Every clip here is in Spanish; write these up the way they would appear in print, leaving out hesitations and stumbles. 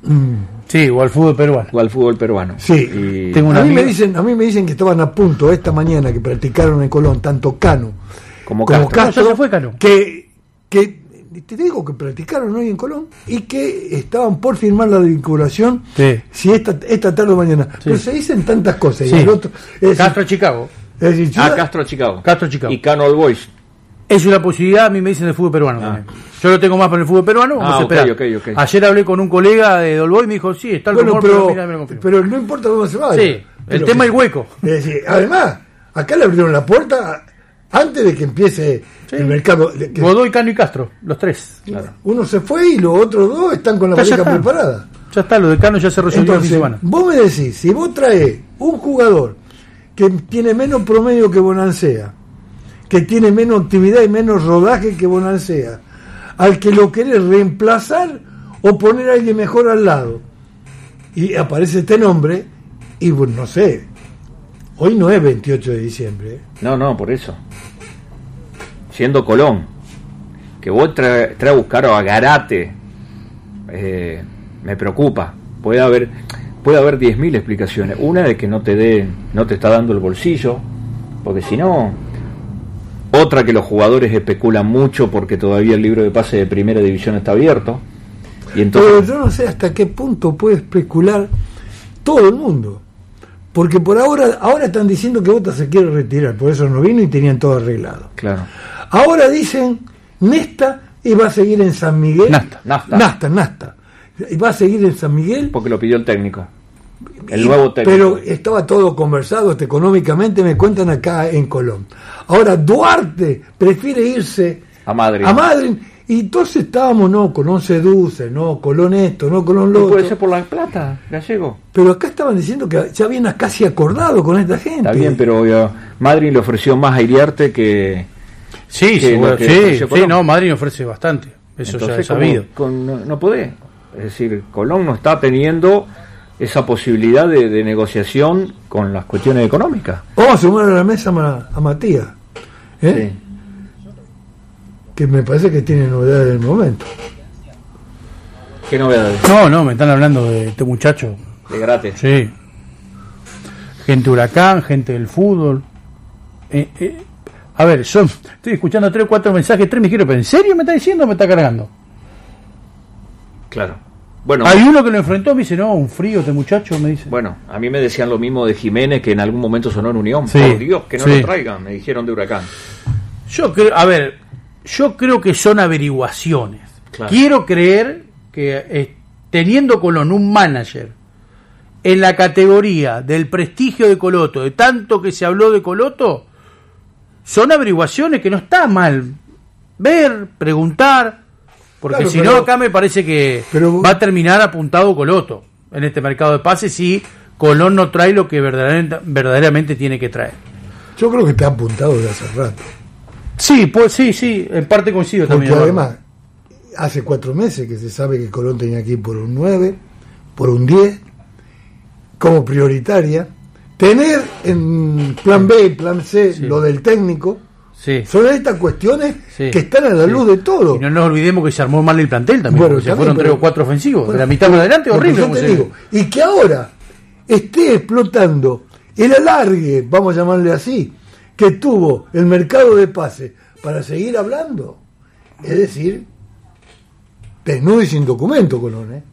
Sí, o al fútbol peruano. Sí. Tengo a mí me dicen que estaban a punto esta mañana que practicaron en Colón tanto Cano como Castro. No, se fue Cano. Que te digo que practicaron hoy en Colón y que estaban por firmar la vinculación si esta tarde o mañana. Sí. Pero se dicen tantas cosas. Sí. Y el otro, Castro Chicago. Castro Chicago. Y Cano All Boys. Es una posibilidad, a mí me dicen del fútbol peruano también. Yo lo tengo más para el fútbol peruano. Okay. Ayer hablé con un colega de Dolboy y me dijo, sí, está el rumor, pero no importa dónde se vaya. Sí, el tema es el hueco. Es decir, además, acá le abrieron la puerta antes de que empiece el mercado. Godoy, Cano y Castro, los tres. Claro. Uno se fue y los otros dos están con la pareja preparada. Ya está, lo de Cano ya se resolvió en semana. Vos me decís, si vos traes un jugador que tiene menos promedio que Bonansea, que tiene menos actividad y menos rodaje que Bonansea, al que lo querés reemplazar o poner a alguien mejor al lado, y aparece este nombre, y bueno, no sé, hoy no es 28 de diciembre. No, por eso. Siendo Colón, que vos trae a buscar a Garate, me preocupa. Puede haber 10.000 explicaciones. Una de que no te está dando el bolsillo, porque si no. Otra que los jugadores especulan mucho porque todavía el libro de pase de primera división está abierto. Y entonces... Pero yo no sé hasta qué punto puede especular todo el mundo. Porque por ahora están diciendo que Bota se quiere retirar, por eso no vino y tenían todo arreglado. Claro. Ahora dicen Nesta y va a seguir en San Miguel. Nasta. Y va a seguir en San Miguel. Porque lo pidió el técnico. El nuevo técnico. Pero estaba todo conversado económicamente, me cuentan acá en Colón. Ahora Duarte prefiere irse a Madrid. Y entonces estábamos, Colón seduce, Colón esto, Colón lo otro. Puede ser por la plata, Gallego. Pero acá estaban diciendo que ya habían casi acordado con esta gente. Está bien, pero Madrid le ofreció más a Iriarte que... Sí, Madrid le ofrece bastante. Eso entonces, ya es sabido. No puede. Es decir, Colón no está teniendo esa posibilidad de negociación con las cuestiones económicas. Vamos a sumar a la mesa a Matías, Sí. Que me parece que tiene novedades del momento. ¿Qué novedades? No, me están hablando de este muchacho. De Grate. Sí. Gente Huracán, gente del fútbol. A ver, estoy escuchando 3 o 4 mensajes, 3 me quiero, pero ¿en serio me está diciendo o me está cargando? Claro. Bueno, hay uno que lo enfrentó, me dice, un frío este muchacho, me dice. Bueno, a mí me decían lo mismo de Jiménez, que en algún momento sonó en Unión. Sí, por Dios, que no lo traigan, me dijeron de Huracán. Yo creo que son averiguaciones. Claro. Quiero creer que teniendo Colón un manager en la categoría del prestigio de Coloto, de tanto que se habló de Coloto, son averiguaciones que no está mal ver, preguntar. Porque claro, si no, acá me parece que va a terminar apuntado Coloto en este mercado de pases si Colón no trae lo que verdaderamente tiene que traer. Yo creo que está apuntado desde hace rato. Sí, pues sí, en parte coincido porque también. Porque además, hace 4 meses que se sabe que Colón tenía que ir por un 9, por un 10, como prioritaria. Tener en plan B y plan C lo del técnico. Sí. Son estas cuestiones que están a la luz de todo. Y no nos olvidemos que se armó mal el plantel también, porque se fueron 3 o 4 ofensivos, de la mitad para adelante, horrible. Yo te digo, y que ahora esté explotando el alargue, vamos a llamarle así, que tuvo el mercado de pases para seguir hablando. Es decir, desnudo y sin documento, Colón,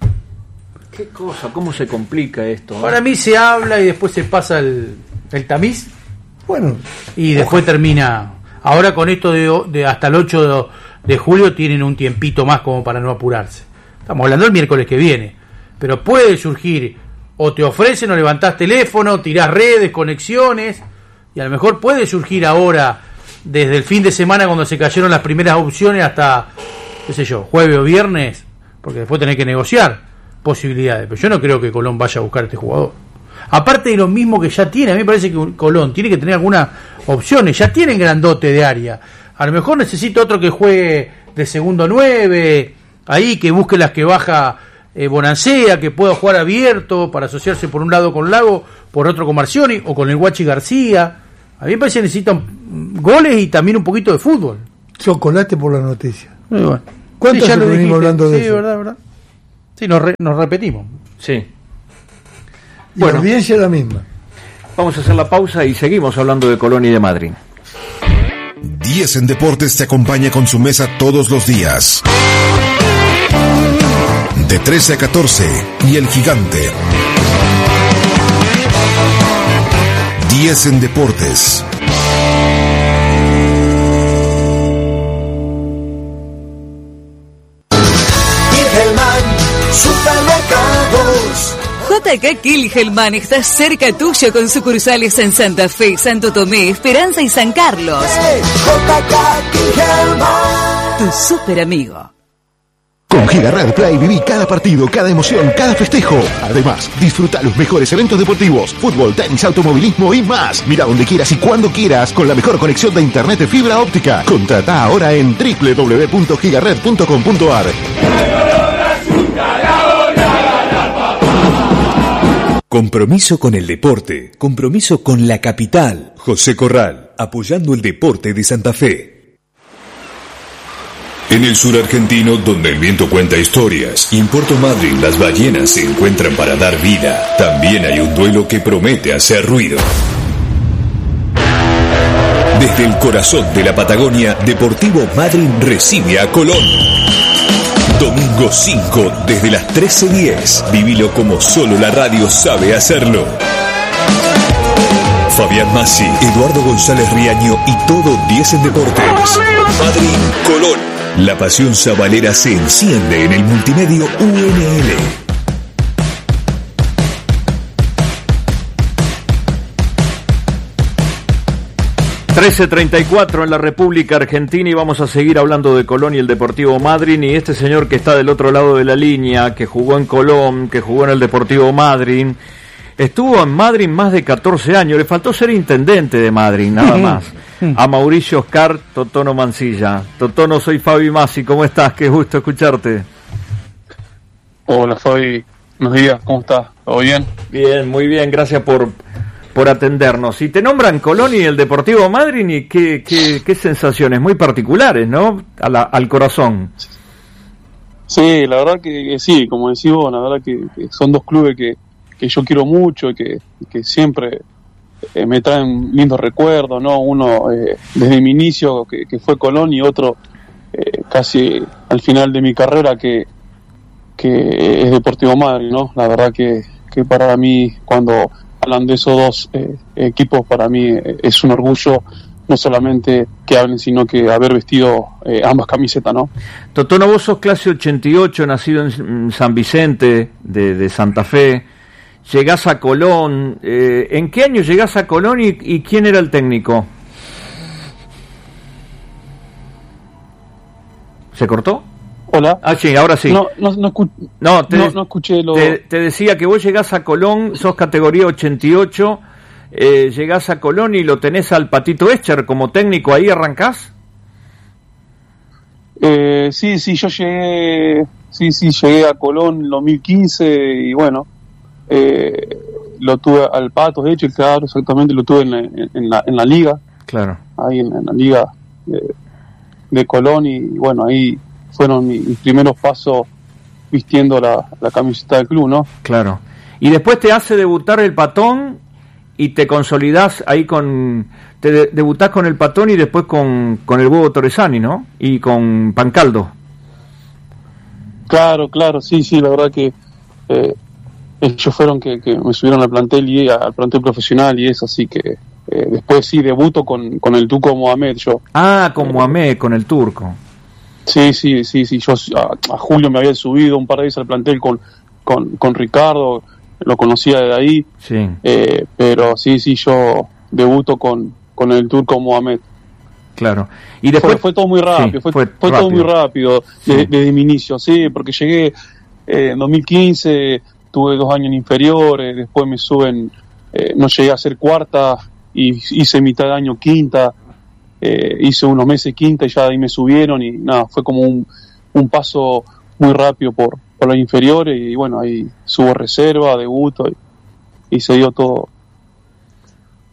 ¿Qué cosa? ¿Cómo se complica esto? Para mí se habla y después se pasa el tamiz. Bueno, y después termina. Ahora con esto de hasta el 8 de julio tienen un tiempito más como para no apurarse. Estamos hablando el miércoles que viene. Pero puede surgir, o te ofrecen o levantás teléfono, tirás redes, conexiones, y a lo mejor puede surgir ahora, desde el fin de semana cuando se cayeron las primeras opciones hasta, qué sé yo, jueves o viernes, porque después tenés que negociar posibilidades. Pero yo no creo que Colón vaya a buscar a este jugador. Aparte de lo mismo que ya tiene, a mí me parece que Colón tiene que tener algunas opciones. Ya tienen grandote de área. A lo mejor necesita otro que juegue de segundo 9, ahí que busque las que baja Bonansea, que pueda jugar abierto para asociarse por un lado con Lago, por otro con Marcioni o con el Guachi García. A mí me parece que necesitan goles y también un poquito de fútbol. Chocolate por la noticia. Muy bueno. ¿Cuánto ya lo venimos hablando de eso? Verdad. Sí, nos repetimos. Sí. Y la audiencia es la misma. Vamos a hacer la pausa y seguimos hablando de Colón y de Madryn. 10 en Deportes te acompaña con su mesa todos los días. De 13 a 14 y El Gigante. 10 en Deportes. JK Kilgelman está cerca tuyo con sucursales en Santa Fe, Santo Tomé, Esperanza y San Carlos. JK Kilgelman, tu super amigo. Con Gigared Play viví cada partido, cada emoción, cada festejo. Además, disfruta los mejores eventos deportivos, fútbol, tenis, automovilismo y más. Mira donde quieras y cuando quieras con la mejor conexión de internet de fibra óptica. Contrata ahora en www.gigared.com.ar. Compromiso con el deporte, compromiso con la capital. José Corral, apoyando el deporte de Santa Fe. En el sur argentino, donde el viento cuenta historias, y en Puerto Madryn las ballenas se encuentran para dar vida, también hay un duelo que promete hacer ruido. Desde el corazón de la Patagonia, Deportivo Madryn recibe a Colón. Domingo 5, desde las 13:10. Vivilo como solo la radio sabe hacerlo. Fabián Massi, Eduardo González Riaño y todo 10 en Deportes. Madryn, Colón. La pasión sabalera se enciende en el multimedio UNL. 13:34 en la República Argentina y vamos a seguir hablando de Colón y el Deportivo Madryn. Y este señor que está del otro lado de la línea, que jugó en Colón, que jugó en el Deportivo Madryn, estuvo en Madryn más de 14 años, le faltó ser intendente de Madryn, nada más. A Mauricio Oscar Totono Mancilla. Totono, soy Fabi Massi, ¿cómo estás? Qué gusto escucharte. Hola Fabi, buenos días, ¿cómo estás? ¿Todo bien? Bien, muy bien, gracias por atendernos. Y te nombran Colón y el Deportivo Madryn, y qué sensaciones muy particulares, ¿no? Al corazón. Sí, la verdad que sí, como decís vos, la verdad que son dos clubes que yo quiero mucho y que siempre me traen lindos recuerdos, ¿no? Uno desde mi inicio, que fue Colón, y otro casi al final de mi carrera, que es Deportivo Madryn, ¿no? La verdad que para mí, cuando hablan de esos dos equipos, para mí es un orgullo no solamente que hablen, sino que haber vestido ambas camisetas, ¿no? Totono, vos sos clase 88, nacido en San Vicente de Santa Fe, llegás a Colón. ¿En qué año llegás a Colón y quién era el técnico? ¿Se cortó? Hola. Ah, sí, ahora sí. No escuché lo... Te decía que vos llegás a Colón, sos categoría 88, llegás a Colón y lo tenés al Patito Escher como técnico, ¿ahí arrancás? Sí, yo llegué a Colón en 2015 y bueno, lo tuve al Pato, de hecho, claro, exactamente, lo tuve en la liga. Claro. Ahí en la liga de Colón, y bueno, ahí fueron mis primeros pasos vistiendo la camiseta del club, ¿no? Claro. Y después te hace debutar el Patón y te consolidás ahí debutás con el Patón y después con el Bobo Torresani, ¿no? Y con Pancaldo. Claro, sí, la verdad que ellos fueron que me subieron al plantel al plantel profesional y eso, así que después sí debuto con el Turco Mohamed yo. Ah, con Mohamed, con el turco. Sí, yo a Julio me había subido un par de veces al plantel con Ricardo, lo conocía de ahí, sí. Pero sí, yo debuto con el Turco Mohamed. Claro. Y después fue todo muy rápido, sí, fue rápido. Todo muy rápido, sí. Desde mi inicio, sí, porque llegué en 2015, tuve 2 años en inferiores, después me suben, no llegué a hacer cuarta y hice mitad de año quinta. Hice unos meses quinta y ya de ahí me subieron y nada, fue como un paso muy rápido por los inferiores y bueno, ahí subo reserva, debuto y se dio todo.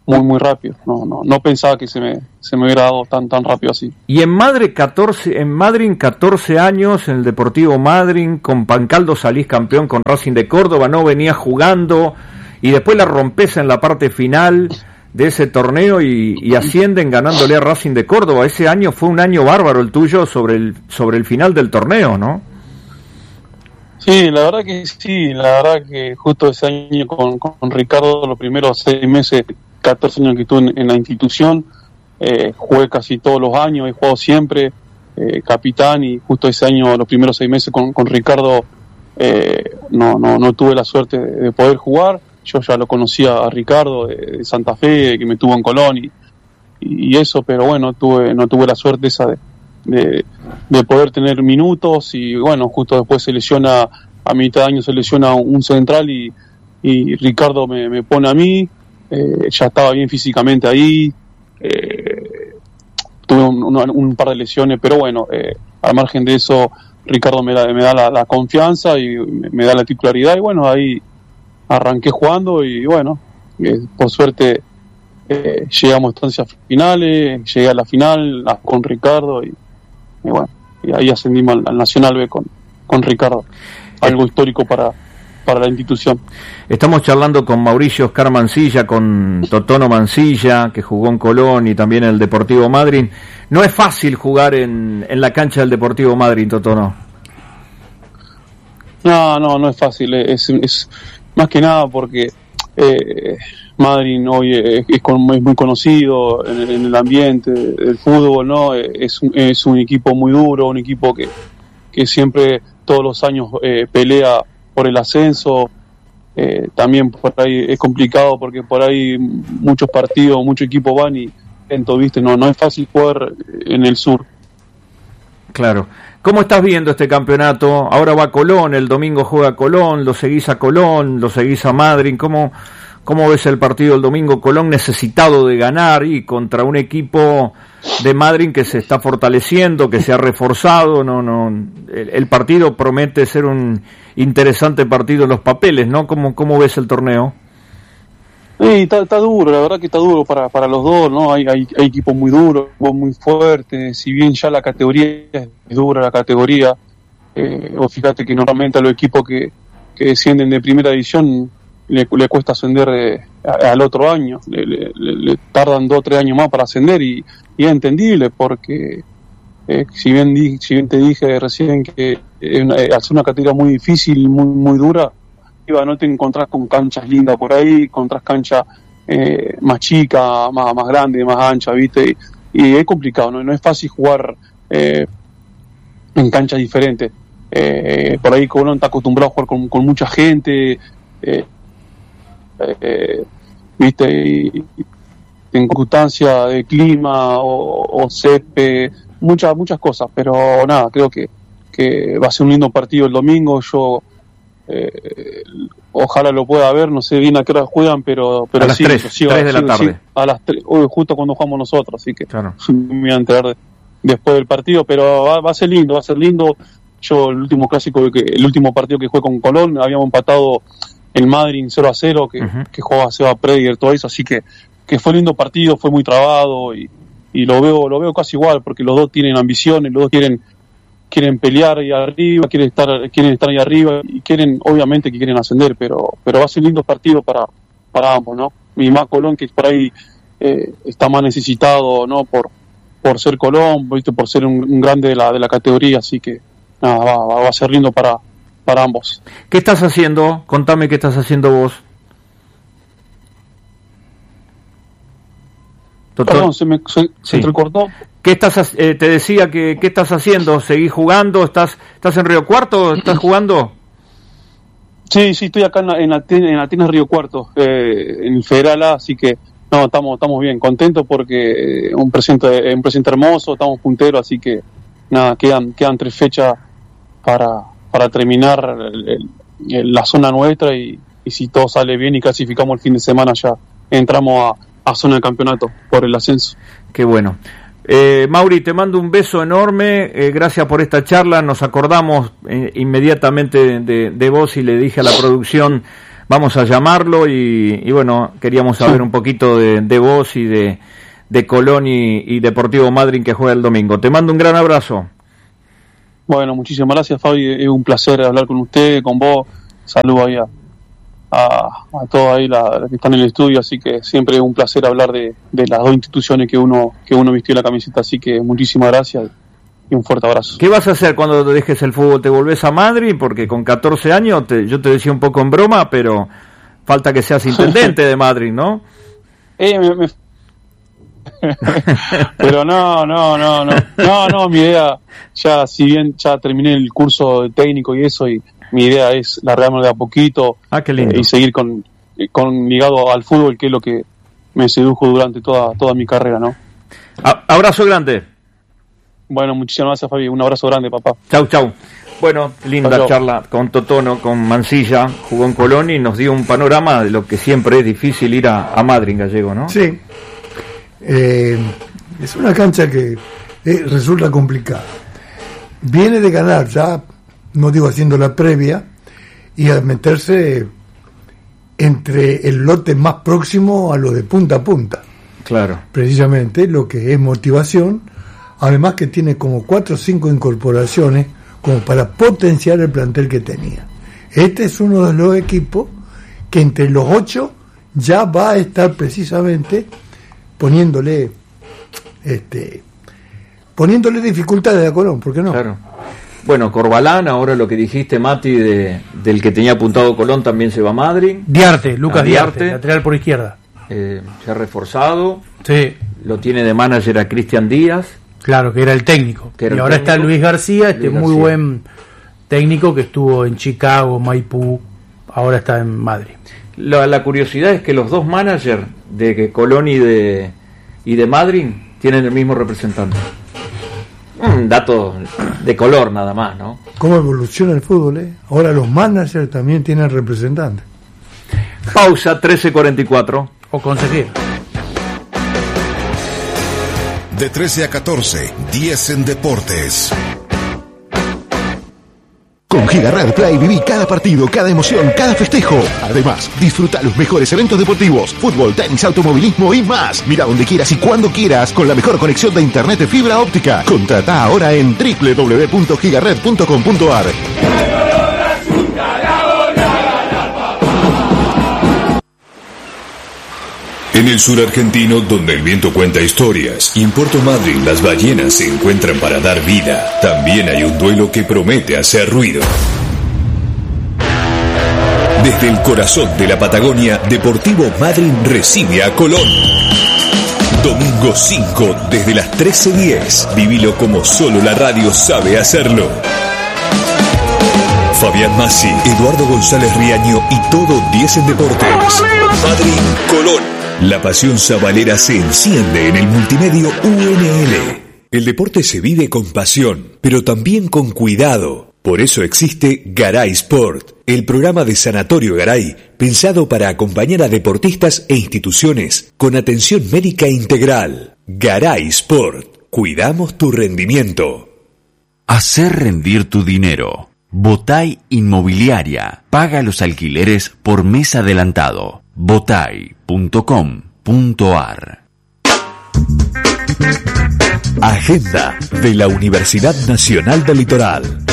muy rápido. No pensaba que se me hubiera dado tan rápido así. Y en Madrid 14 años, en el Deportivo Madryn, con Pancaldo salís campeón con Racing de Córdoba, no venías jugando y después la rompes en la parte final de ese torneo y ascienden ganándole a Racing de Córdoba. Ese año fue un año bárbaro el tuyo sobre el final del torneo, ¿no? Sí, la verdad que sí, la verdad que justo ese año con Ricardo, los primeros 6 meses, 14 años que estuve en la institución, jugué casi todos los años, he jugado siempre, capitán, y justo ese año, los primeros 6 meses con Ricardo, no tuve la suerte de poder jugar. Yo ya lo conocía a Ricardo de Santa Fe, que me tuvo en Colón y eso, pero bueno, no tuve la suerte esa de poder tener minutos, y bueno, justo después se lesiona, a mitad de año se lesiona un central y Ricardo me pone a mí, ya estaba bien físicamente ahí, tuve un par de lesiones, pero bueno, al margen de eso, Ricardo me da la confianza y me da la titularidad, y bueno, ahí arranqué jugando y bueno, por suerte llegamos a instancias finales, llegué a la final con Ricardo y bueno, y ahí ascendimos al Nacional B con Ricardo, algo histórico para la institución. Estamos charlando con Mauricio Oscar Mancilla, con Totono Mancilla, que jugó en Colón y también en el Deportivo Madryn. No es fácil jugar en la cancha del Deportivo Madryn, Totono. No es fácil, es más que nada porque Madryn hoy es muy conocido en el ambiente del fútbol, ¿no? Es un equipo muy duro, un equipo que siempre, todos los años, pelea por el ascenso. También por ahí es complicado porque por ahí muchos partidos, muchos equipos van y ¿viste? No es fácil jugar en el sur. Claro. ¿Cómo estás viendo este campeonato? Ahora va Colón, el domingo juega Colón, lo seguís a Colón, lo seguís a Madryn. ¿Cómo ves el partido el domingo? Colón necesitado de ganar y contra un equipo de Madryn que se está fortaleciendo, que se ha reforzado. El partido promete ser un interesante partido en los papeles, ¿no? ¿Cómo ves el torneo? Sí, está duro, la verdad que está duro para los dos, ¿no? Hay equipos muy duros, muy fuertes, si bien ya la categoría es dura, la categoría, vos fíjate que normalmente a los equipos que descienden de primera división le cuesta ascender al otro año, le tardan 2 o 3 años más para ascender y es entendible porque si bien te dije recién que al ser una categoría muy difícil, muy dura, no te encontrás con canchas lindas por ahí, encontrás canchas más chicas, más grandes, más anchas, ¿viste? Y es complicado, no es fácil jugar en canchas diferentes. Por ahí Colón está acostumbrado a jugar con mucha gente, ¿viste? Y en circunstancias de clima o césped, muchas cosas, pero nada, creo que va a ser un lindo partido el domingo. Yo ojalá lo pueda ver, no sé bien a qué hora juegan, pero a las sí, 3 de la tarde. A las 3, justo cuando jugamos nosotros, así que claro. Me voy a enterar después del partido, pero va a ser lindo. Yo el último partido que jugué con Colón, habíamos empatado el Madryn 0-0, que jugaba Seba Prediger, todo eso, así que fue lindo partido, fue muy trabado y lo veo casi igual, porque los dos tienen ambiciones, los dos quieren pelear ahí arriba, quieren estar ahí arriba y obviamente quieren ascender, pero va a ser lindo partido para ambos, ¿no? Y más Colón, que por ahí está más necesitado, ¿no? Por ser Colón, ¿viste? Por ser un grande de la categoría, así que nada, va a ser lindo para ambos. ¿Qué estás haciendo? Contame qué estás haciendo vos. Perdón, se entrecortó. ¿Qué te decía ¿qué estás haciendo? ¿Seguís jugando? ¿Estás en Río Cuarto? ¿Estás jugando? Sí, estoy acá en Atenas Río Cuarto, en el Federal A, así que no, estamos bien, contentos porque un presente hermoso, estamos punteros, así que nada, quedan 3 fechas para terminar la zona nuestra y si todo sale bien y clasificamos el fin de semana ya entramos a zona de campeonato por el ascenso. Qué bueno. Mauri, te mando un beso enorme, gracias por esta charla. Nos acordamos inmediatamente de vos y le dije a la producción vamos a llamarlo y bueno, queríamos saber un poquito de vos y de Colón y Deportivo Madryn, que juega el domingo. Te mando un gran abrazo. Bueno, muchísimas gracias, Fabi. Es un placer hablar con usted, con vos. Saludo ahí a todos ahí los que están en el estudio, así que siempre es un placer hablar de las dos instituciones que uno vistió la camiseta, así que muchísimas gracias y un fuerte abrazo. ¿Qué vas a hacer cuando dejes el fútbol? ¿Te volvés a Madryn? Porque con 14 años, yo te decía un poco en broma, pero falta que seas intendente de Madryn, ¿no? Pero no, mi idea, ya si bien ya terminé el curso de técnico y eso, y mi idea es largarme de a poquito y seguir con ligado al fútbol, que es lo que me sedujo durante toda mi carrera, ¿no? Abrazo grande. Bueno, muchísimas gracias, Fabi. Un abrazo grande, papá. Chau. Bueno, linda charla con Totono, con Mansilla, jugó en Colón y nos dio un panorama de lo que siempre es difícil ir a Madryn, Gallego, ¿no? Sí. Es una cancha que resulta complicada. Viene de ganar ya, no digo haciendo la previa, y a meterse entre el lote más próximo a lo de punta a punta. Claro. Precisamente lo que es motivación, además que tiene como 4 o 5 incorporaciones como para potenciar el plantel que tenía. Este es uno de los equipos que entre los 8 ya va a estar precisamente poniéndole dificultades a Colón, ¿por qué no? Claro. Bueno, Corbalán, ahora lo que dijiste, Mati, del que tenía apuntado Colón, también se va a Madryn. Lucas Diarte, lateral por izquierda. Se ha reforzado. Sí. Lo tiene de manager a Cristian Díaz. Claro, que era el técnico. Y ahora está Luis García, muy buen técnico que estuvo en Chicago, Maipú, ahora está en Madryn. La curiosidad es que los dos managers de Colón y de Madryn tienen el mismo representante. Un dato de color nada más, ¿no? ¿Cómo evoluciona el fútbol, eh? Ahora los managers también tienen representantes. Pausa, 13:44. O consejero. De 13 a 14, 10 en Deportes. Con Giga Red Play viví cada partido, cada emoción, cada festejo. Además, disfruta los mejores eventos deportivos, fútbol, tenis, automovilismo y más. Mira donde quieras y cuando quieras con la mejor conexión de internet de fibra óptica. Contrata ahora en www.gigared.com.ar. En el sur argentino, donde el viento cuenta historias, y en Puerto Madryn las ballenas se encuentran para dar vida, también hay un duelo que promete hacer ruido. Desde el corazón de la Patagonia, Deportivo Madryn recibe a Colón. Domingo 5, desde las 13:10. Vivilo como solo la radio sabe hacerlo. Fabián Massi, Eduardo González Riaño y todo 10 en Deportes. Madryn, Colón. La pasión sabalera se enciende en el multimedio UNL. El deporte se vive con pasión, pero también con cuidado. Por eso existe Garay Sport, el programa de Sanatorio Garay, pensado para acompañar a deportistas e instituciones con atención médica integral. Garay Sport, cuidamos tu rendimiento. Hacer rendir tu dinero. Botay Inmobiliaria. Paga los alquileres por mes adelantado. Botay.com.ar. Agenda de la Universidad Nacional del Litoral.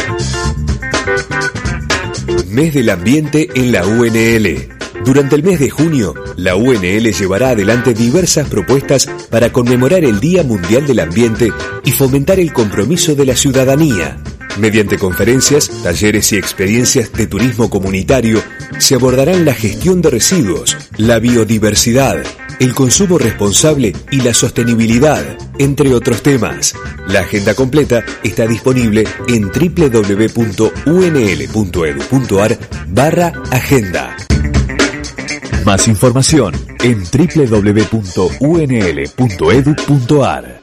Mes del Ambiente en la UNL. Durante el mes de junio, la UNL llevará adelante diversas propuestas para conmemorar el Día Mundial del Ambiente y fomentar el compromiso de la ciudadanía. Mediante conferencias, talleres y experiencias de turismo comunitario, se abordarán la gestión de residuos, la biodiversidad, el consumo responsable y la sostenibilidad, entre otros temas. La agenda completa está disponible en www.unl.edu.ar/agenda. Más información en www.unl.edu.ar.